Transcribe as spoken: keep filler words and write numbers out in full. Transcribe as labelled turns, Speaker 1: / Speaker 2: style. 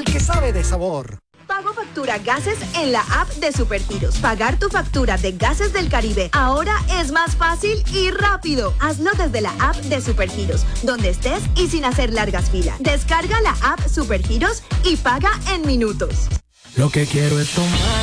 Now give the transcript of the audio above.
Speaker 1: que sabe de sabor.
Speaker 2: Pago factura gases en la app de Supergiros. Pagar tu factura de Gases del Caribe ahora es más fácil y rápido. Hazlo desde la app de Supergiros, donde estés y sin hacer largas filas. Descarga la app Supergiros y paga en minutos.
Speaker 3: Lo que quiero es tomar